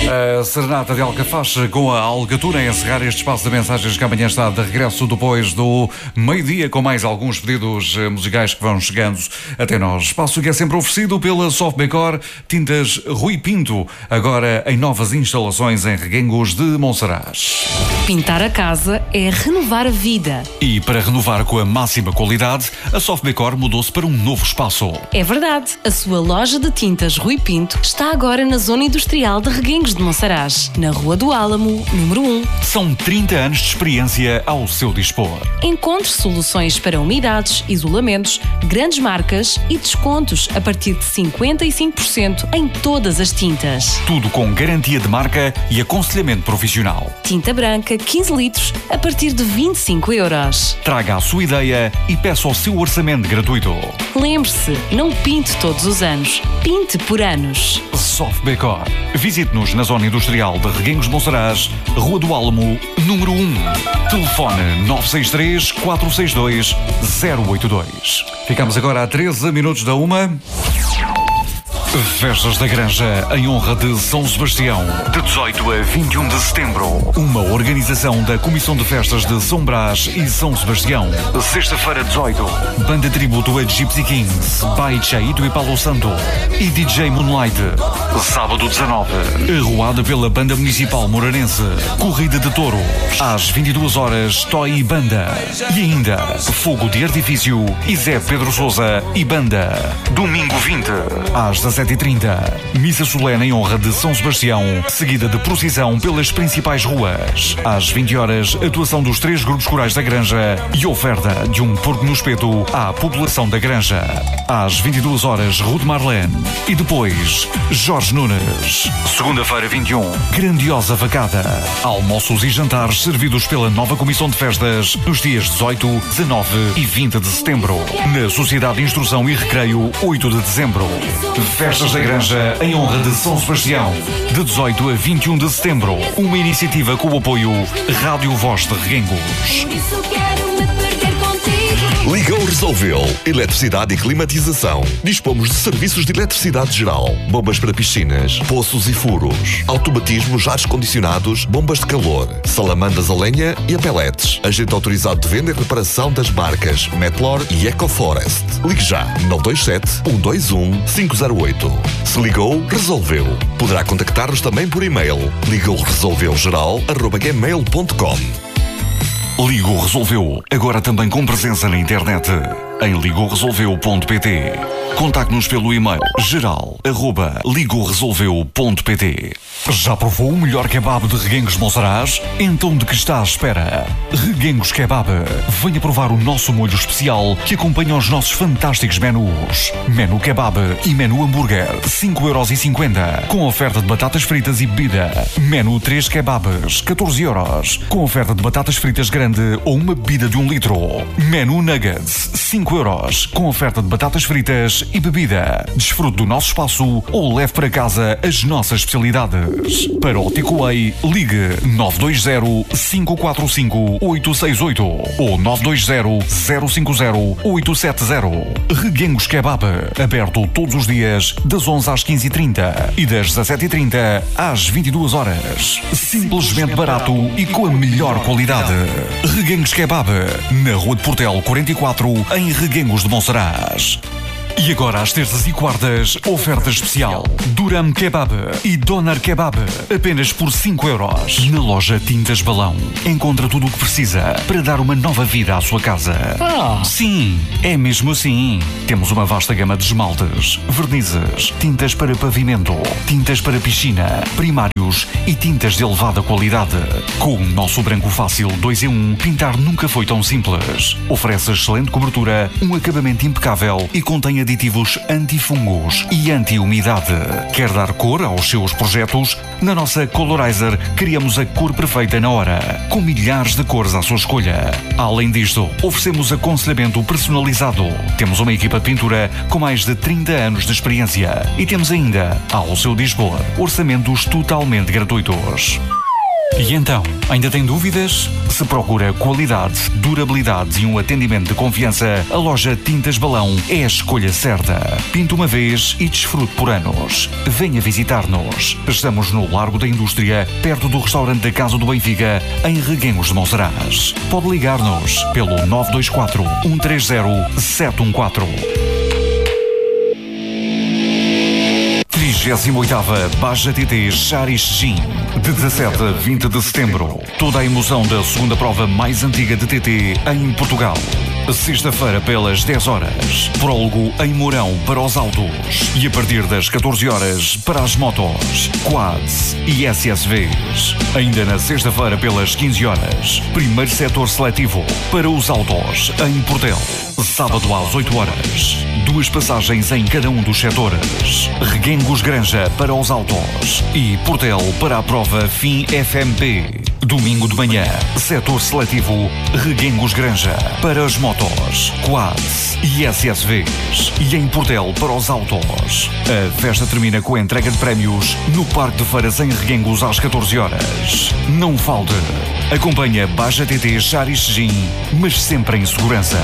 A Serenata de Alcaface com a Alcatura a encerrar este espaço de mensagens que amanhã está de regresso depois do meio-dia com mais alguns pedidos musicais que vão chegando até nós. Espaço que é sempre oferecido pela Softbecor Tintas Rui Pinto, agora em novas instalações em Reguengos de Monsaraz. Pintar a casa é renovar a vida. E para renovar com a máxima qualidade, a Softbecor mudou-se para um novo espaço. É verdade, a sua loja de tintas Rui Pinto está agora na zona industrial de Reguengos de Monsaraz, na Rua do Álamo, número 1. São 30 anos de experiência ao seu dispor. Encontre soluções para umidades, isolamentos, grandes marcas e descontos a partir de 55% em todas as tintas. Tudo com garantia de marca e aconselhamento profissional. Tinta branca 15 litros a partir de 25 euros. Traga a sua ideia e peça o seu orçamento gratuito. Lembre-se, não pinte todos os anos, pinte por anos. Softbecor. Visite-nos na zona industrial de Reguengos de Monsaraz, Rua do Álamo, número 1. Telefone 963 462 082. Ficamos agora a 13 minutos da 1. Festas da Granja em honra de São Sebastião, de 18 a 21 de setembro. Uma organização da Comissão de Festas de São Brás e São Sebastião. Sexta-feira 18, banda tributo a Gypsy Kings, by Chaito e Paulo Santo e DJ Moonlight. Sábado 19, arruada pela Banda Municipal Moranense, corrida de touros. Às 22 horas, Toy e Banda. E ainda, fogo de artifício e Zé Pedro Sousa e Banda. Domingo 20, às 17h30, missa solene em honra de São Sebastião, seguida de procissão pelas principais ruas. Às 20 horas, atuação dos 3 grupos corais da Granja e oferta de um porco no espeto à população da Granja. Às 22 horas, Ruth Marlene. E depois, Jorge Nunes. Segunda-feira 21, grandiosa vacada. Almoços e jantares servidos pela nova Comissão de Festas nos dias 18, 19 e 20 de setembro. Na Sociedade de Instrução e Recreio, 8 de dezembro. Festas da Granja em honra de São Sebastião, de 18 a 21 de setembro. Uma iniciativa com o apoio Rádio Voz de Reguengos. Ligou Resolveu. Eletricidade e climatização. Dispomos de serviços de eletricidade geral, bombas para piscinas, poços e furos, automatismos, ares condicionados, bombas de calor, salamandas a lenha e a pellets. Agente autorizado de venda e reparação das marcas Metlor e EcoForest. Ligue já 927 121 508. Se ligou, resolveu. Poderá contactar-nos também por e-mail ligouresolveugeral@gmail.com. Ligou Resolveu, agora também com presença na internet, em ligouresolveu.pt. Contacte-nos pelo e-mail geral@ligouresolveu.pt. Já provou o melhor kebab de Reguengos de Monsaraz? Então de que está à espera? Reguengos Kebab. Venha provar o nosso molho especial que acompanha os nossos fantásticos menus. Menu Kebab e Menu Hambúrguer, 5,50€, com oferta de batatas fritas e bebida. Menu 3 Kebabs, 14€, com oferta de batatas fritas grande ou uma bebida de 1 litro. Menu Nuggets, 5€, com oferta de batatas fritas e bebida. Desfrute do nosso espaço ou leve para casa as nossas especialidades. Para o takeaway, ligue 920-545-868 ou 920-050-870. Reguengos Kebab, aberto todos os dias das 11 às 15h30 e das 17h30 às 22 horas. Simplesmente barato e com a melhor qualidade. Reguengos Kebab, na Rua de Portel 44, em Reguengos de Monsaraz. E agora, às terças e quartas, oferta especial. Duram Kebab e Doner Kebab, apenas por 5€. Na loja Tintas Balão, encontra tudo o que precisa para dar uma nova vida à sua casa. Sim, é mesmo assim. Temos uma vasta gama de esmaltes, vernizes, tintas para pavimento, tintas para piscina, primários e tintas de elevada qualidade. Com o nosso branco fácil 2 em 1, pintar nunca foi tão simples. Oferece excelente cobertura, um acabamento impecável e contém aditivos antifungos e anti-umidade. Quer dar cor aos seus projetos? Na nossa Colorizer criamos a cor perfeita na hora, com milhares de cores à sua escolha. Além disto, oferecemos aconselhamento personalizado. Temos uma equipa de pintura com mais de 30 anos de experiência e temos ainda, ao seu dispor, orçamentos totalmente gratuitos. E então, ainda tem dúvidas? Se procura qualidade, durabilidade e um atendimento de confiança, a loja Tintas Balão é a escolha certa. Pinte uma vez e desfrute por anos. Venha visitar-nos. Estamos no Largo da Indústria, perto do restaurante da Casa do Benfica, em Reguengos de Monsaraz. Pode ligar-nos pelo 924-130-714. 38ª Baja TT Charis Gin, de 17 a 20 de setembro. Toda a emoção da segunda prova mais antiga de TT em Portugal. Sexta-feira pelas 10 horas. Prólogo em Mourão para os autos. E a partir das 14 horas para as motos, quads e SSVs. Ainda na sexta-feira pelas 15 horas. Primeiro setor seletivo para os autos em Portel. Sábado às 8 horas. 2 passagens em cada um dos setores. Reguengos Granja para os autos. E Portel para a prova FIM FMP. Domingo de manhã, setor seletivo Reguengos Granja para as motos, quads e SSVs. E em Portel para os autos. A festa termina com a entrega de prémios no Parque de Feiras em Reguengos às 14 horas. Não falte. Acompanha Baja TT Charis Gin, mas sempre em segurança.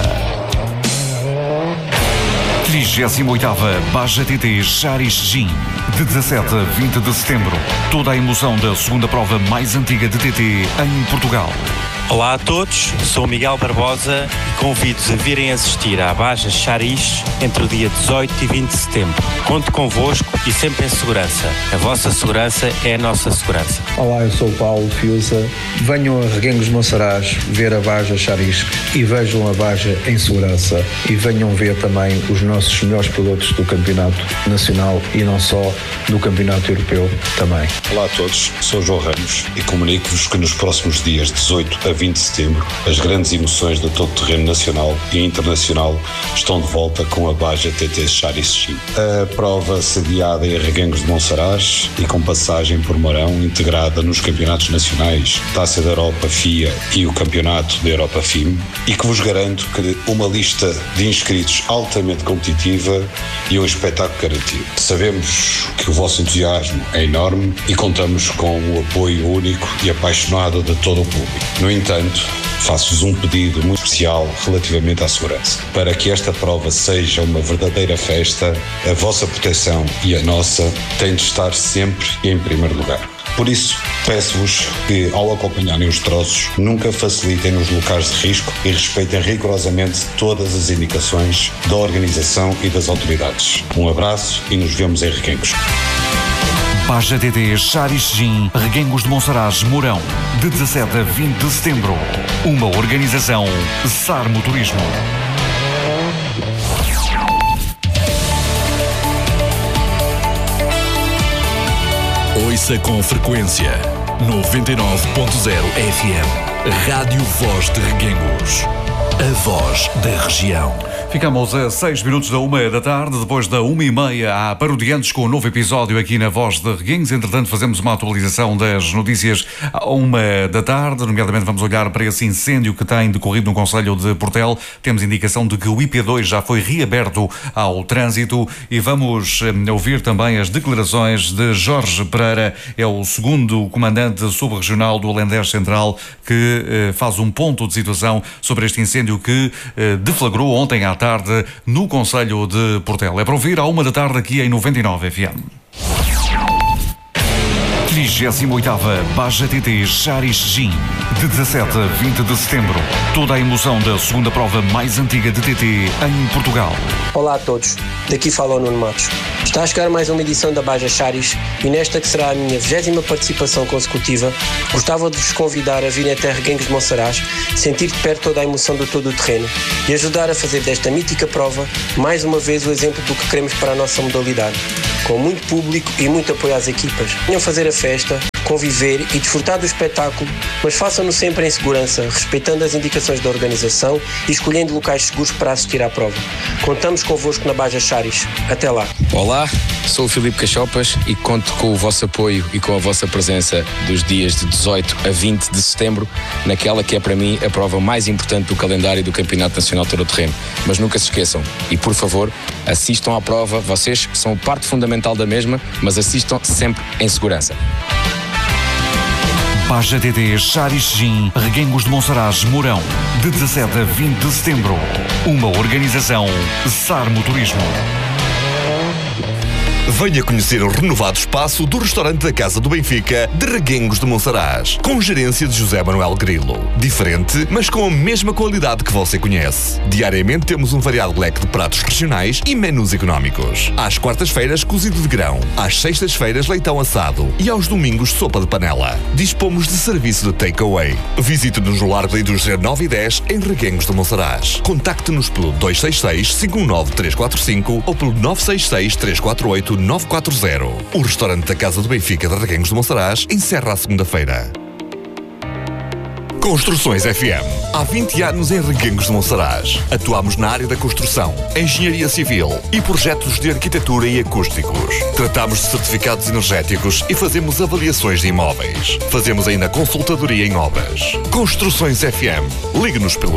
38ª Baja TT Charis Gin, de 17 a 20 de setembro. Toda a emoção da segunda prova mais antiga de TT em Portugal. Olá a todos, sou Miguel Barbosa e convido-os a virem assistir à Baja Charis entre o dia 18 e 20 de setembro. Conto convosco e sempre em segurança. A vossa segurança é a nossa segurança. Olá, eu sou o Paulo Fiusa. Venham a Reguengos de Monsaraz ver a Baja Charis e vejam a Baja em segurança. E venham ver também os nossos melhores produtos do Campeonato Nacional e não só do Campeonato Europeu também. Olá a todos, sou João Ramos e comunico-vos que nos próximos dias 18 a 20 de setembro, as grandes emoções do todo terreno nacional e internacional estão de volta com a Baja TT Charis Gin. A prova sediada em Reguengos de Monsaraz e com passagem por Mourão, integrada nos campeonatos nacionais, Taça da Europa FIA e o Campeonato da Europa FIM, e que vos garanto que uma lista de inscritos altamente competitiva e um espetáculo garantido. Sabemos que o vosso entusiasmo é enorme e contamos com o apoio único e apaixonado de todo o público. No entanto, faço-vos um pedido muito especial relativamente à segurança. Para que esta prova seja uma verdadeira festa, a vossa proteção e a nossa têm de estar sempre em primeiro lugar. Por isso, peço-vos que, ao acompanharem os troços, nunca facilitem nos locais de risco e respeitem rigorosamente todas as indicações da organização e das autoridades. Um abraço e nos vemos em Reguengos. Baja TT Charis Gin, Reguengos de Monsaraz, Mourão, de 17 a 20 de setembro. Uma organização SAR Motorismo. Ouça com frequência 99.0 FM. Rádio Voz de Reguengos. A voz da região. Ficamos a 6 minutos da 1 da tarde, depois da 1h30 há Parodiantes com um novo episódio aqui na Voz de Reguengos. Entretanto, fazemos uma atualização das notícias à 1 da tarde, nomeadamente vamos olhar para esse incêndio que tem decorrido no concelho de Portel. Temos indicação de que o IP2 já foi reaberto ao trânsito e vamos ouvir também as declarações de Jorge Pereira, é o segundo comandante subregional do Alentejo Central, que faz um ponto de situação sobre este incêndio que deflagrou ontem à tarde no concelho de Portel. É para ouvir à 1 da tarde aqui em 99 FM. 38ª Baja TT Charis Gin, de 17 a 20 de setembro. Toda a emoção da segunda prova mais antiga de TT em Portugal. Olá a todos, daqui fala o Nuno Matos. Está a chegar mais uma edição da Baja Charis e nesta que será a minha 20ª participação consecutiva, gostava de vos convidar a virem até Reguengos de Monsaraz, sentir de perto toda a emoção do todo o terreno e ajudar a fazer desta mítica prova mais uma vez o exemplo do que queremos para a nossa modalidade, com muito público e muito apoio às equipas. Venham fazer a festa, conviver e desfrutar do espetáculo, mas façam-no sempre em segurança, respeitando as indicações da organização e escolhendo locais seguros para assistir à prova. Contamos convosco na Baja Charis. Até lá. Olá, sou o Filipe Cachopas e conto com o vosso apoio e com a vossa presença dos dias de 18 a 20 de setembro, naquela que é para mim a prova mais importante do calendário do Campeonato Nacional Todo Terreno. Mas nunca se esqueçam e, por favor, assistam à prova. Vocês são parte fundamental da mesma, mas assistam sempre em segurança. Baja TT, Charis Gin, Reguengos de Monsaraz, Mourão, de 17 a 20 de setembro. Uma organização Sarmo Turismo. Venha conhecer o renovado espaço do restaurante da Casa do Benfica de Reguengos de Monsaraz, com gerência de José Manuel Grilo. Diferente, mas com a mesma qualidade que você conhece. Diariamente temos um variado leque de pratos regionais e menus económicos. Às quartas-feiras, cozido de grão. Às sextas-feiras, leitão assado. E aos domingos, sopa de panela. Dispomos de serviço de takeaway. Visite-nos no Largo da Indústria 9 e 10, em Reguengos de Monsaraz. Contacte-nos pelo 266-519-345 ou pelo 966-348-940. O restaurante da Casa do Benfica de Reguengos de Monsaraz encerra a segunda-feira. Construções FM. Há 20 anos em Reguengos de Monsaraz. Atuamos na área da construção, engenharia civil e projetos de arquitetura e acústicos. Tratamos de certificados energéticos e fazemos avaliações de imóveis. Fazemos ainda consultadoria em obras. Construções FM. Ligue-nos pelo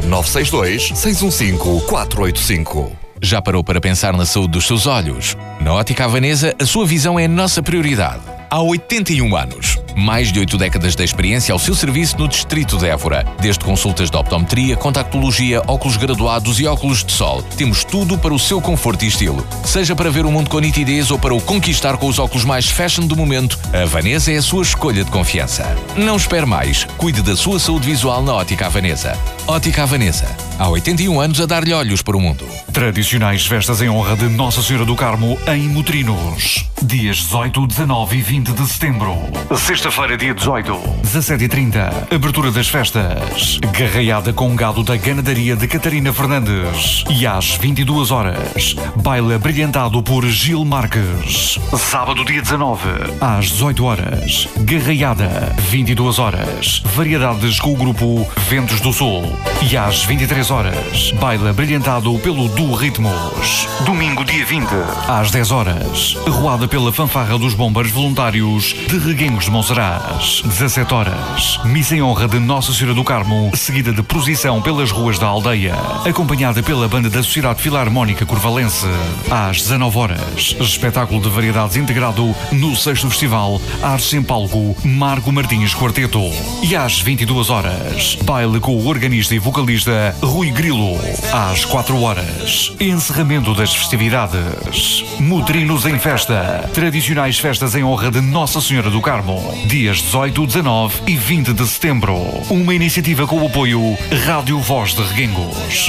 962-615-485. Já parou para pensar na saúde dos seus olhos? Na Ótica Havanesa, a sua visão é a nossa prioridade. Há 81 anos. Mais de 8 décadas de experiência ao seu serviço no Distrito de Évora. Desde consultas de optometria, contactologia, óculos graduados e óculos de sol. Temos tudo para o seu conforto e estilo. Seja para ver o mundo com nitidez ou para o conquistar com os óculos mais fashion do momento, a Havanesa é a sua escolha de confiança. Não espere mais. Cuide da sua saúde visual na Ótica Havanesa. Ótica Havanesa. Há 81 anos a dar-lhe olhos para o mundo. Tradicionais festas em honra de Nossa Senhora do Carmo em Motrinos. Dias 18, 19 e 20 de setembro. Sexta-feira, dia 18, 17h30. Abertura das festas. Garraiada com gado da ganadaria de Catarina Fernandes. E às 22 horas, baile brilhantado por Gil Marques. Sábado, dia 19, às 18 horas. Garraiada, 22 horas. Variedades com o grupo Ventos do Sul. E às 23 horas, baile brilhantado pelo Du Ritmos. Domingo, dia 20, às 10 horas. Arruada pela fanfarra dos bombeiros voluntários de Reguengos de Monsaraz. 17 horas. Missa em honra de Nossa Senhora do Carmo, seguida de procissão pelas ruas da aldeia, acompanhada pela banda da Sociedade Filarmónica Corvalense. Às 19 horas, espetáculo de variedades integrado no 6º Festival Artes em Palco Marco Martins Quarteto. E às 22 horas, baile com o organista e vocalista Rui Grilo. Às 4 horas, encerramento das festividades. Motrinos em festa. Tradicionais festas em honra de Nossa Senhora do Carmo. Dias 18, 19 e 20 de setembro. Uma iniciativa com o apoio Rádio Voz de Reguengos.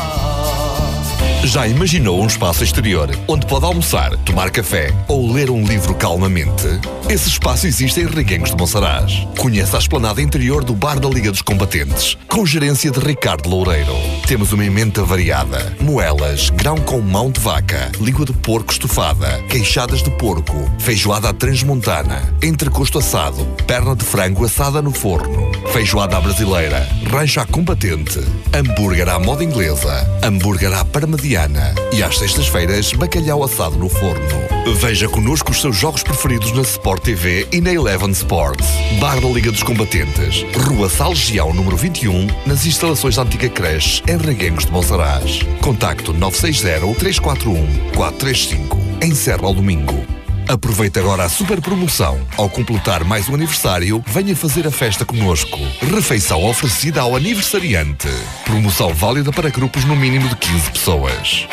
Já imaginou um espaço exterior onde pode almoçar, tomar café ou ler um livro calmamente? Esse espaço existe em Reguengos de Monsaraz. Conheça a esplanada interior do Bar da Liga dos Combatentes, com gerência de Ricardo Loureiro. Temos uma emenda variada: moelas, grão com mão de vaca, língua de porco estufada, queixadas de porco, feijoada à transmontana, entrecosto assado, perna de frango assada no forno, feijoada à brasileira, rancho à combatente, hambúrguer à moda inglesa, hambúrguer à parmediana e às sextas-feiras bacalhau assado no forno. Veja connosco os seus jogos preferidos na Sport TV e na Eleven Sports. Bar da Liga dos Combatentes, Rua Salgião, número 21, nas instalações da antiga creche, em Reguengos de Monsaraz. Contacto 960-341-435. Encerra ao domingo. Aproveite agora a super promoção. Ao completar mais um aniversário, venha fazer a festa connosco. Refeição oferecida ao aniversariante. Promoção válida para grupos no mínimo de 15 pessoas.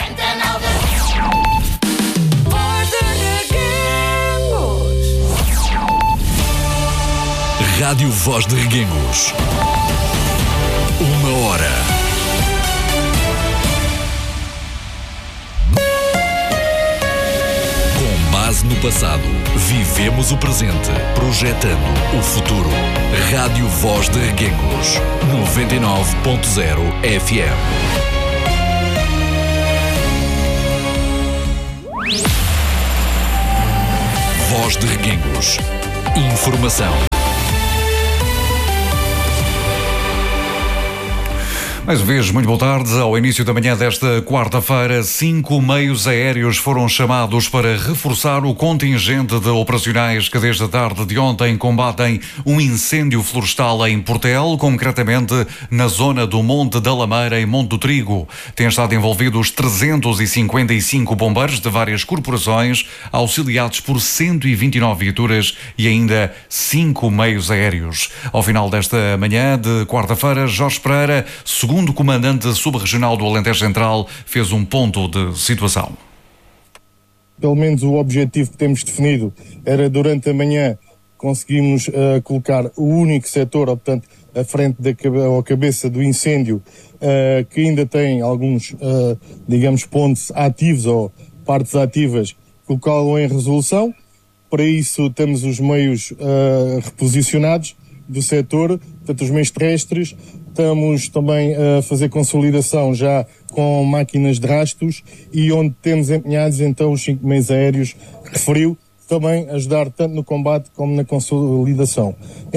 Rádio Voz de Reguengos. 1 hora. No passado, vivemos o presente, projetando o futuro. Rádio Voz de Reguengos, 99.0 FM. Voz de Reguengos. Informação. Mais uma vez, muito boa tarde. Ao início da manhã desta quarta-feira, 5 meios aéreos foram chamados para reforçar o contingente de operacionais que desde a tarde de ontem combatem um incêndio florestal em Portel, concretamente na zona do Monte da Lameira e Monte do Trigo. Têm estado envolvidos 355 bombeiros de várias corporações, auxiliados por 129 viaturas e ainda 5 meios aéreos. Ao final desta manhã de quarta-feira, Jorge Pereira, segundo comandante subregional do Alentejo Central, fez um ponto de situação. Pelo menos o objetivo que temos definido era durante a manhã conseguimos colocar o único setor, portanto, à frente ou cabeça do incêndio, que ainda tem alguns, digamos, pontos ativos ou partes ativas, colocá-lo em resolução. Para isso temos os meios reposicionados do setor, portanto os meios terrestres. Estamos também a fazer consolidação já com máquinas de rastros e onde temos empenhados então os 5 meios aéreos que referiu, também ajudar tanto no combate como na consolidação.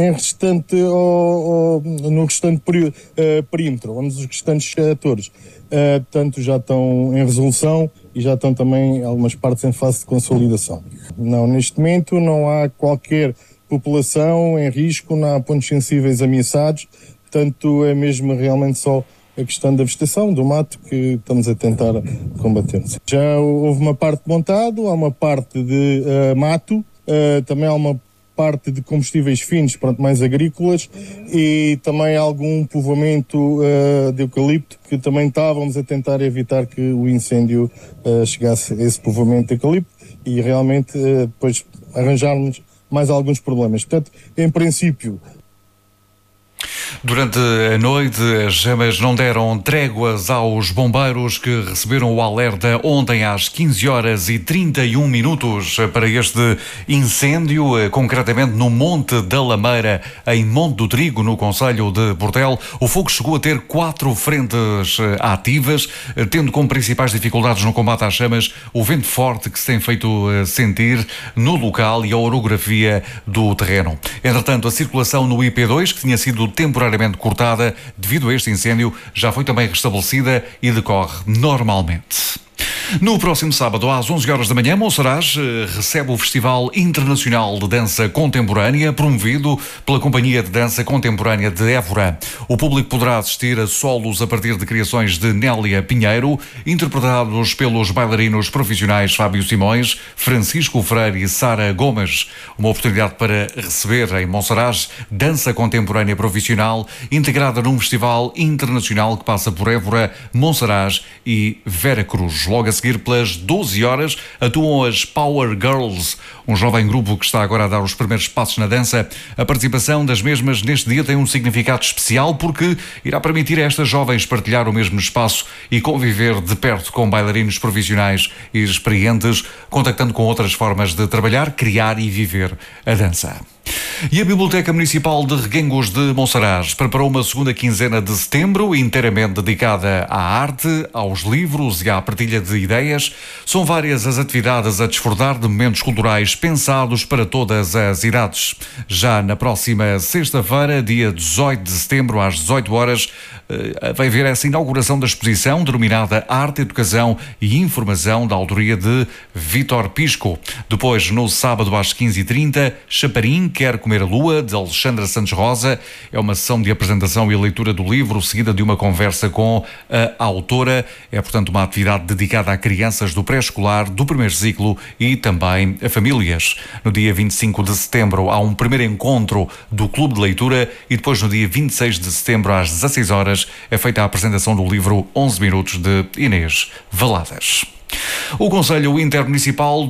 No restante perímetro, onde os restantes setores tanto já estão em resolução e já estão também algumas partes em fase de consolidação. Não, neste momento não há qualquer população em risco, não há pontos sensíveis ameaçados, portanto é mesmo realmente só a questão da vegetação, do mato, que estamos a tentar combater. Já houve uma parte de montado, há uma parte de mato, também há uma parte de combustíveis finos, mais agrícolas, e também algum povoamento de eucalipto, que também estávamos a tentar evitar que o incêndio chegasse a esse povoamento de eucalipto e realmente depois arranjarmos mais alguns problemas. Portanto, em princípio... Durante a noite, as chamas não deram tréguas aos bombeiros que receberam o alerta ontem às 15h31 para este incêndio, concretamente no Monte da Lameira, em Monte do Trigo, no concelho de Portel. O fogo chegou a ter 4 frentes ativas, tendo como principais dificuldades no combate às chamas o vento forte que se tem feito sentir no local e a orografia do terreno. Entretanto, a circulação no IP2, que tinha sido temporariamente cortada devido a este incêndio, já foi também restabelecida e decorre normalmente. No próximo sábado, às 11h da manhã, Monsaraz recebe o Festival Internacional de Dança Contemporânea, promovido pela Companhia de Dança Contemporânea de Évora. O público poderá assistir a solos a partir de criações de Nélia Pinheiro, interpretados pelos bailarinos profissionais Fábio Simões, Francisco Freire e Sara Gomes. Uma oportunidade para receber em Monsaraz dança contemporânea profissional, integrada num festival internacional que passa por Évora, Monsaraz e Veracruz. Logo a seguir, pelas 12h, atuam as Power Girls, um jovem grupo que está agora a dar os primeiros passos na dança. A participação das mesmas neste dia tem um significado especial porque irá permitir a estas jovens partilhar o mesmo espaço e conviver de perto com bailarinos profissionais e experientes, contactando com outras formas de trabalhar, criar e viver a dança. E a Biblioteca Municipal de Reguengos de Monsaraz preparou uma segunda quinzena de setembro inteiramente dedicada à arte, aos livros e à partilha de ideias. São várias as atividades a desfrutar de momentos culturais pensados para todas as idades. Já na próxima sexta-feira, dia 18 de setembro, às 18h, vai haver essa inauguração da exposição denominada Arte, Educação e Informação, da autoria de Vítor Pisco. Depois, no sábado às 15h30, Chaparim Quer Comer a Lua, de Alexandra Santos Rosa. É uma sessão de apresentação e leitura do livro, seguida de uma conversa com a autora. É, portanto, uma atividade dedicada a crianças do pré-escolar, do primeiro ciclo e também a famílias. No dia 25 de setembro há um primeiro encontro do Clube de Leitura e depois no dia 26 de setembro às 16h é feita a apresentação do livro 11 Minutos de Inês Valadas. O Conselho Intermunicipal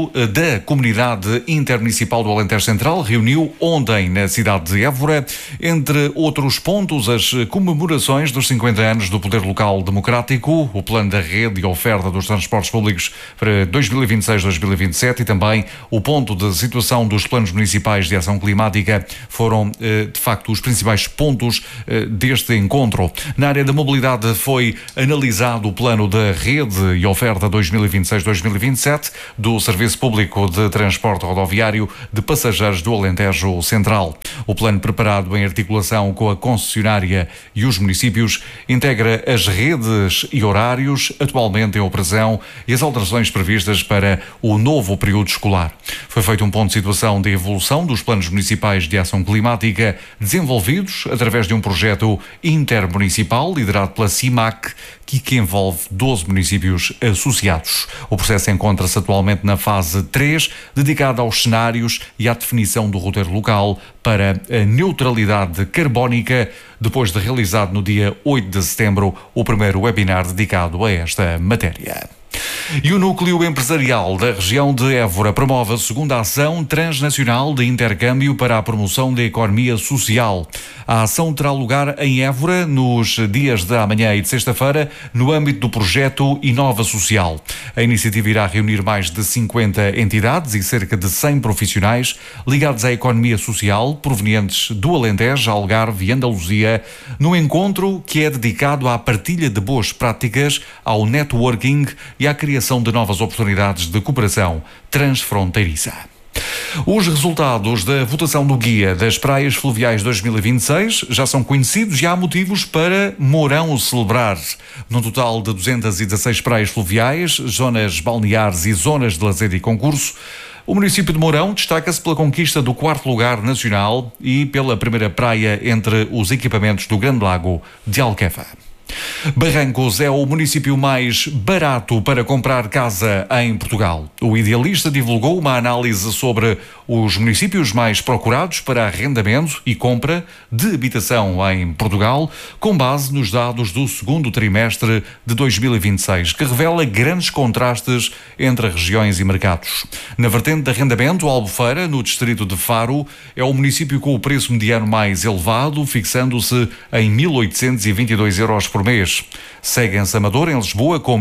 da Comunidade Intermunicipal do Alentejo Central reuniu ontem na cidade de Évora, entre outros pontos, as comemorações dos 50 anos do Poder Local Democrático, o plano da rede e oferta dos transportes públicos para 2026-2027 e também o ponto de situação dos planos municipais de ação climática foram, de facto, os principais pontos deste encontro. Na área da mobilidade foi analisado o plano da rede e oferta 2026 2026-2027 do Serviço Público de Transporte Rodoviário de Passageiros do Alentejo Central. O plano, preparado em articulação com a concessionária e os municípios, integra as redes e horários atualmente em operação e as alterações previstas para o novo período escolar. Foi feito um ponto de situação de evolução dos planos municipais de ação climática desenvolvidos através de um projeto intermunicipal liderado pela CIMAC, que envolve 12 municípios associados. O processo encontra-se atualmente na fase 3, dedicada aos cenários e à definição do roteiro local para a neutralidade carbónica, depois de realizado no dia 8 de setembro o primeiro webinar dedicado a esta matéria. E o Núcleo Empresarial da região de Évora promove a segunda ação transnacional de intercâmbio para a promoção da economia social. A ação terá lugar em Évora nos dias de amanhã e de sexta-feira, no âmbito do projeto Inova Social. A iniciativa irá reunir mais de 50 entidades e cerca de 100 profissionais ligados à economia social, provenientes do Alentejo, Algarve e Andaluzia, num encontro que é dedicado à partilha de boas práticas, ao networking e à criação de novas oportunidades de cooperação transfronteiriça. Os resultados da votação do Guia das Praias Fluviais 2026 já são conhecidos e há motivos para Mourão o celebrar. Num total de 216 praias fluviais, zonas balneares e zonas de lazer e concurso, o município de Mourão destaca-se pela conquista do 4º lugar nacional e pela primeira praia entre os equipamentos do Grande Lago de Alqueva. Barrancos é o município mais barato para comprar casa em Portugal. O Idealista divulgou uma análise sobre os municípios mais procurados para arrendamento e compra de habitação em Portugal, com base nos dados do segundo trimestre de 2026, que revela grandes contrastes entre regiões e mercados. Na vertente de arrendamento, Albufeira, no distrito de Faro, é o município com o preço mediano mais elevado, fixando-se em 1.822 euros por mês. Seguem-se Amador, em Lisboa, com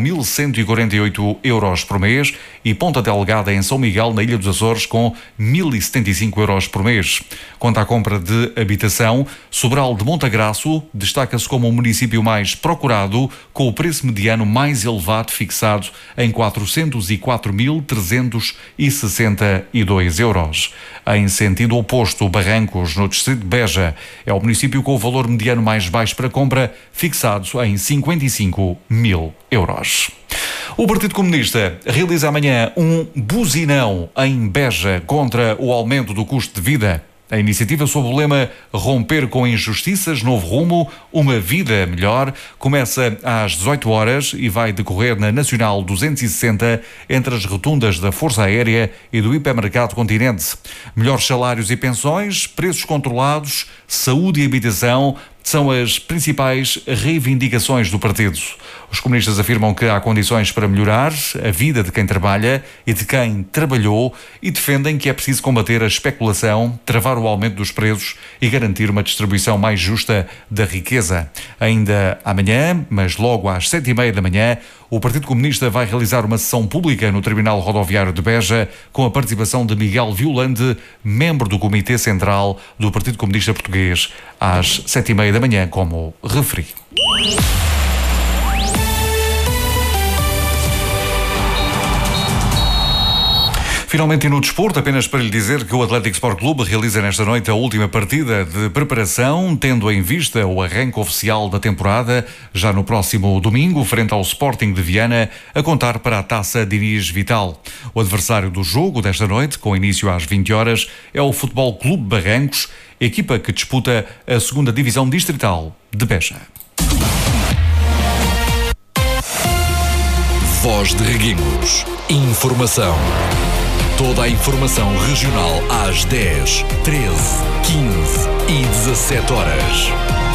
1.148 euros por mês e Ponta Delgada, em São Miguel, na Ilha dos Açores, com 1.075 euros por mês. Quanto à compra de habitação, Sobral de Montagraço destaca-se como o município mais procurado, com o preço mediano mais elevado, fixado em 404.362 euros. Em sentido oposto, Barrancos, no distrito de Beja, é o município com o valor mediano mais baixo para compra, fixado em 55 mil euros. O Partido Comunista realiza amanhã um buzinão em Beja contra o aumento do custo de vida. A iniciativa sob o lema Romper com Injustiças, Novo Rumo, uma vida melhor, começa às 18 horas e vai decorrer na Nacional 260, entre as rotundas da Força Aérea e do Hipermercado Continente. Melhores salários e pensões, preços controlados, saúde e habitação são as principais reivindicações do partido. Os comunistas afirmam que há condições para melhorar a vida de quem trabalha e de quem trabalhou e defendem que é preciso combater a especulação, travar o aumento dos preços e garantir uma distribuição mais justa da riqueza. Ainda amanhã, mas logo às 7h30 da manhã, o Partido Comunista vai realizar uma sessão pública no Terminal Rodoviário de Beja com a participação de Miguel Violande, membro do Comitê Central do Partido Comunista Português, às 7h30 da manhã, como referi. Finalmente, e no desporto, apenas para lhe dizer que o Atlético Sport Clube realiza nesta noite a última partida de preparação, tendo em vista o arranque oficial da temporada, já no próximo domingo, frente ao Sporting de Viana, a contar para a Taça Diniz Vital. O adversário do jogo desta noite, com início às 20 horas, é o Futebol Clube Barrancos, equipa que disputa a 2ª Divisão Distrital de Beja. Voz de Reguengos. Informação. Toda a informação regional às 10, 13, 15 e 17 horas.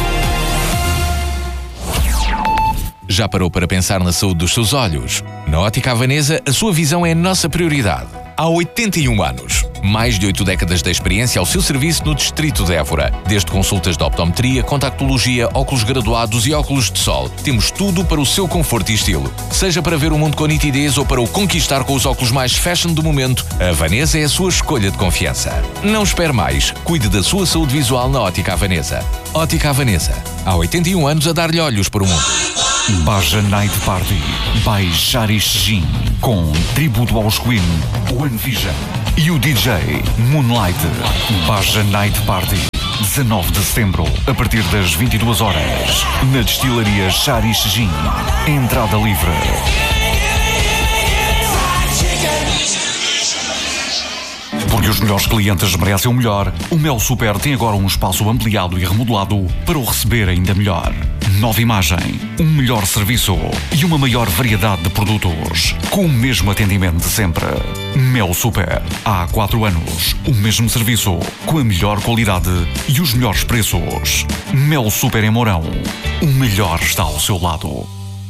Já parou para pensar na saúde dos seus olhos? Na Ótica Havanesa, a sua visão é a nossa prioridade. Há 81 anos, mais de 8 décadas de experiência ao seu serviço no distrito de Évora. Desde consultas de optometria, contactologia, óculos graduados e óculos de sol. Temos tudo para o seu conforto e estilo. Seja para ver o mundo com nitidez ou para o conquistar com os óculos mais fashion do momento, a Havanesa é a sua escolha de confiança. Não espere mais. Cuide da sua saúde visual na Ótica Havanesa. Ótica Havanesa. Há 81 anos a dar-lhe olhos para o mundo. Baja Night Party by Charish Gin, com tributo aos Queen, One Vision e o DJ Moonlight. Baja Night Party, 19 de setembro, a partir das 22 horas, na destilaria Charish Gin. Entrada livre. Porque os melhores clientes merecem o melhor, o Mel Super tem agora um espaço ampliado e remodelado para o receber ainda melhor. Nova imagem, um melhor serviço e uma maior variedade de produtos, com o mesmo atendimento de sempre. Mel Super, há 4 anos, o mesmo serviço, com a melhor qualidade e os melhores preços. Mel Super em Mourão, o melhor está ao seu lado.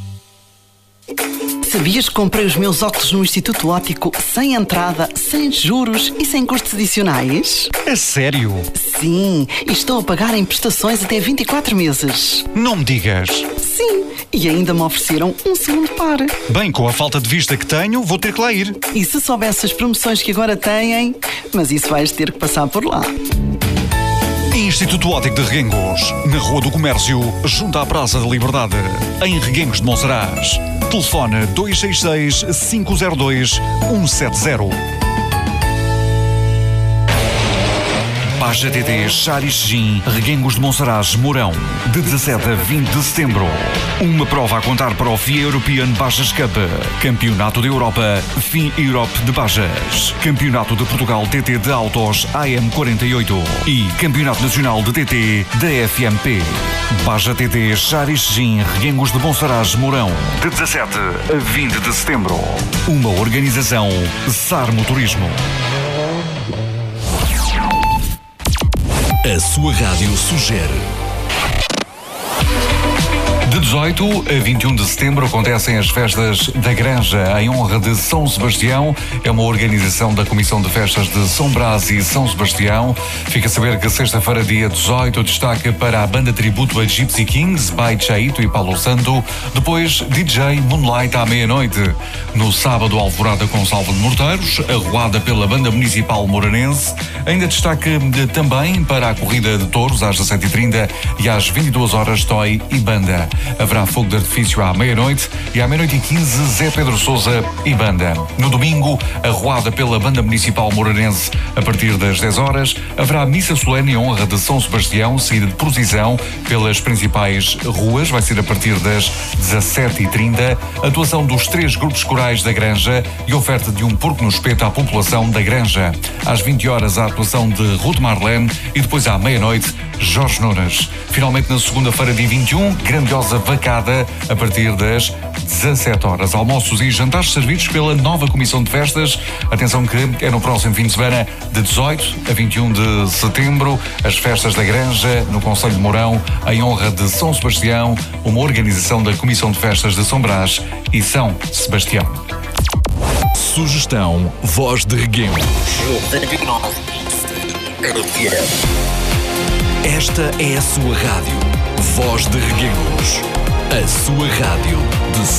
Sabias que comprei os meus óculos no Instituto Óptico sem entrada, sem juros e sem custos adicionais? É sério? Sim, e estou a pagar em prestações até 24 meses. Não me digas. Sim, e ainda me ofereceram um segundo par. Bem, com a falta de vista que tenho, vou ter que lá ir. E se soubesse as promoções que agora têm, mas isso vais ter que passar por lá. Instituto Óptico de Reguengos, na Rua do Comércio, junto à Praça da Liberdade, em Reguengos de Monsaraz. Telefone 266-502-170. Baja TT Charish Gin, Reguengos de Monsaraz, Mourão, de 17 a 20 de setembro. Uma prova a contar para o FIA European Bajas Cup, Campeonato da Europa, FIA Europe de Bajas, Campeonato de Portugal TT de Autos AM48 e Campeonato Nacional de TT da FMP. Baja TT Charish Gin, Reguengos de Monsaraz, Mourão, de 17 a 20 de setembro. Uma organização Sarmo Turismo. A sua rádio sugere. De 18 a 21 de setembro acontecem as festas da Granja em honra de São Sebastião. É uma organização da Comissão de Festas de São Brás e São Sebastião. Fica a saber que sexta-feira, dia 18, destaca para a banda tributo a Gypsy Kings, by Chaito e Paulo Santo. Depois, DJ Moonlight à meia-noite. No sábado, alvorada com salva de morteiros, arruada pela banda municipal moranense. Ainda destaca também para a corrida de touros às 17h30 e às 22 horas toy e banda. Haverá fogo de artifício à meia-noite e à meia-noite e 15 Zé Pedro Sousa e banda. No domingo, arruada pela banda municipal moranense a partir das 10 horas, haverá missa solene em honra de São Sebastião, saída de procissão pelas principais ruas, vai ser a partir das 17h30, atuação dos 3 grupos corais da Granja e oferta de um porco no espeto à população da Granja. Às 20 horas, a atuação de Ruth Marlene e depois à meia-noite, Jorge Nunes. Finalmente, na segunda-feira, dia 21, grandiosa vacada a partir das 17 horas. Almoços e jantares servidos pela nova Comissão de Festas. Atenção que é no próximo fim de semana, de 18 a 21 de setembro, as festas da Granja, no Concelho de Mourão, em honra de São Sebastião, uma organização da Comissão de Festas de São Brás e São Sebastião. Sugestão Voz de Reguengos. Esta é a sua rádio. Voz de Reguengos. A sua rádio de